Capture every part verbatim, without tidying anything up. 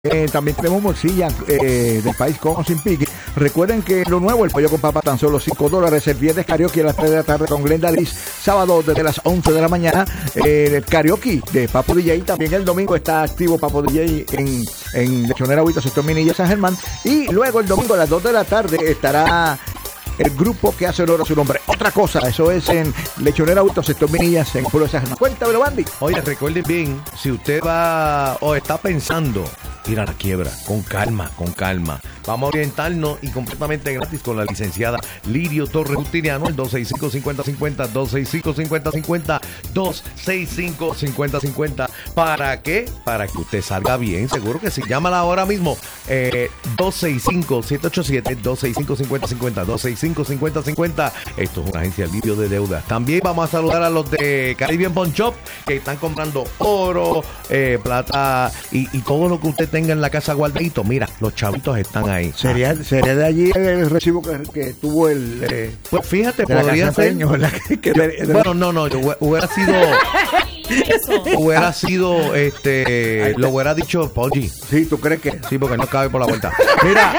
Eh, también tenemos morcilla eh, del país con o sin pique. Recuerden que lo nuevo, el pollo con papa, tan solo cinco dólares. El viernes karaoke a las tres de la tarde con Glenda Liz. Sábado desde las once de la mañana. Eh, el karaoke de Papo D J. También el domingo está activo Papo D J en, en Lechonera Huito, Sector Minilla, San Germán. Y luego el domingo a las dos de la tarde estará el grupo que hace honor a su nombre. Otra cosa, eso es en Lechonera Huito, Sector Minillas, en Pueblo de San Germán. Cuéntamelo, Bandy. Oye, recuerden bien, si usted va o está pensando ir a la quiebra, con calma, con calma. Vamos a orientarnos y completamente gratis con la licenciada Lirio Torres Justiniano, el dos seis cinco, cinco cero cinco cero, dos seis cinco, cinco cero cinco cero, dos seis cinco, cinco cero cinco cero. ¿Para qué? Para que usted salga bien, seguro que sí. Llámala ahora mismo, eh, dos seis cinco, siete ocho siete, dos seis cinco, cinco cero cinco cero, dos seis cinco, cinco cero cinco cero. Esto es una agencia de alivio de deudas. También vamos a saludar a los de Caribbean Pawn Shop, que están comprando oro, eh, plata y, y todo lo que usted tenga en la casa guardadito. Mira, los chavitos están ahí. Sería, sería de allí el recibo que, que tuvo el... Eh, pues fíjate, podría ser... Peño, que, que, yo, de, bueno, no, no, yo, hubiera sido... hubiera sido, este... Lo hubiera dicho Poggi. Sí, ¿tú crees que? Sí, porque no cabe por la vuelta. Mira.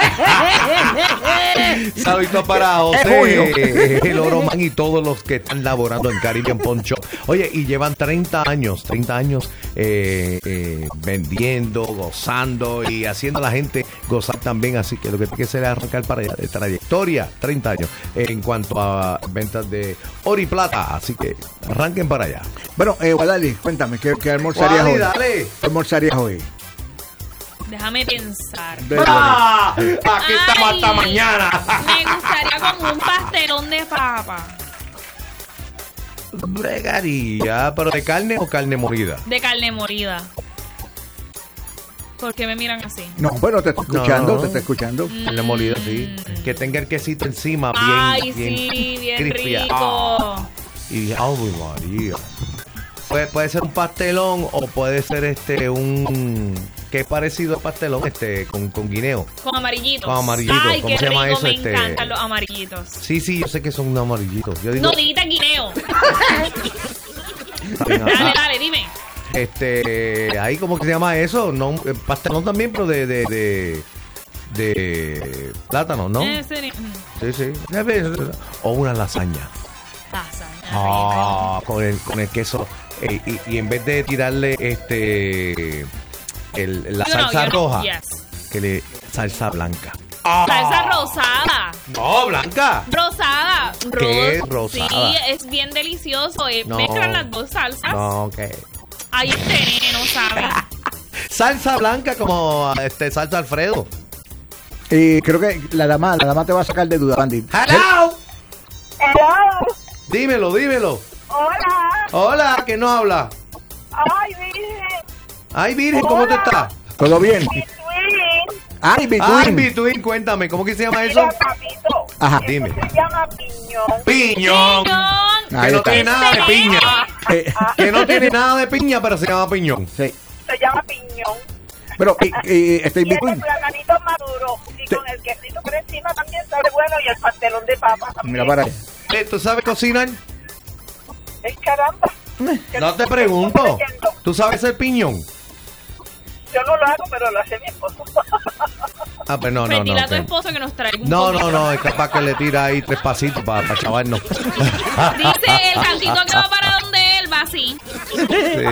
Saludos para José, el Oroman y todos los que están laborando en Caribbean Pawn Shop. Oye, y llevan treinta años, treinta años eh, eh, vendiendo, gozando y haciendo a la gente gozar también. Así que lo que tiene que hacer es arrancar para allá de trayectoria, treinta años eh, en cuanto a ventas de oro y plata. Así que arranquen para allá. Bueno, eh, Guadali, cuéntame, ¿qué, qué almorzarías Guadali, hoy? Dale. ¿Qué almorzarías hoy? Déjame pensar. ¡Ah! Aquí estamos Ay, hasta mañana. Me gustaría como un pastelón de papa. Bregaría, pero de carne o carne molida. De carne molida. ¿Por qué me miran así? No, bueno, te estoy escuchando, No. te estoy escuchando. Mm. Carne molida, sí. Que tenga el quesito encima, bien, Ay, bien, sí, bien crispy. rico. Ah. Y ¡ay, María! Puede, puede ser un pastelón o puede ser este un que es parecido al pastelón este con, con guineo. Con amarillitos. Con amarillitos. Ay, ¿Cómo qué se llama rico, eso? me Este- encantan los amarillitos. Sí, sí, yo sé que son unos amarillitos. Yo digo, No, dijiste guineo. Ay, Dale, dale, dime. este, ahí cómo que se llama eso, no, eh, pastelón también, pero de de de, de plátano, ¿no? Eh, serio. Mm, Sí, sí. O una lasaña. lasaña, Ah, con el con el queso eh, y, y en vez de tirarle este el, la You know, salsa you know, roja, yes. que le salsa blanca. Salsa rosada. No, blanca. Rosada. ¿Qué Ros- rosada? Sí, es bien delicioso. Eh, No. Mezclan las dos salsas. No, ok. Ay, este nene no sabe. Salsa blanca como este salsa Alfredo. Y creo que la dama, la dama te va a sacar de duda, Bandy. Hello. Hello. Dímelo, dímelo. Hola. Hola, ¿quién nos habla? Ay, Virgen. Ay, Virgen, ¿cómo te Hola. estás? ¿Todo bien? Mi twin. Ay, Ay, Between. Between, cuéntame, ¿cómo que se llama eso? Mira, papito. Ajá. Eso Dime. se llama piñón. Piñón. Piñón. Que Ahí no está. tiene nada de piña. Eh, Que no tiene nada de piña, pero se llama piñón. sí. Se llama piñón. Pero, y, y, este Y el Between. platanito maduro. Y Te- con el quesito por encima también sabe bueno. Y el pastelón de papa también. Mira para allá. Eh, ¿Tú sabes cocinar? Es caramba. Que No te estoy pregunto. leyendo. ¿Tú sabes hacer piñón? Yo no lo hago, pero lo hace mi esposo. Ah, pues no, no, Pues no. dile a tu que- esposo que nos traiga un No, poquito. no, no, es capaz que le tira ahí tres pasitos para pa chavarnos. Dice el cantito que va para donde él va así. Sí.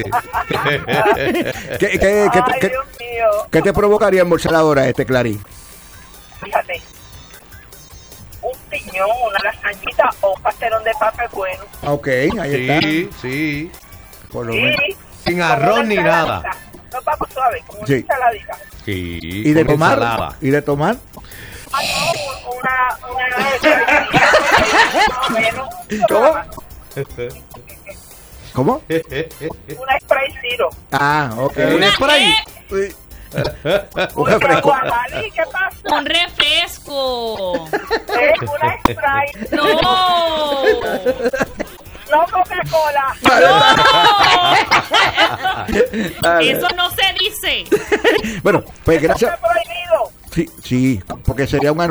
¿Qué, qué, qué, Ay, qué- Dios mío. qué te provocaría almorzar ahora, este Clarín? Fíjate. Un piñón, una lasañita o un pastelón de papa es bueno. Ok, ahí está. Sí, sí. Por lo menos. Sí. Sin Con arroz una ni ensaladita. nada. No, vamos suave, como Sí. una ensaladita. Sí. ¿Y de con tomar? ensalada. ¿Y de tomar? Ah, no, una, una, una, ¿Cómo? ¿Cómo? una spray zero. Ah, ok. ¿Un spray? Sí. Un Un refresco. Guajalí, ¿qué pasa? Un refresco. Eh, una spray. No. No Coca-Cola. No. Eso no se dice. Bueno, pues Eso gracias. está prohibido. Sí, sí, porque sería un anuncio.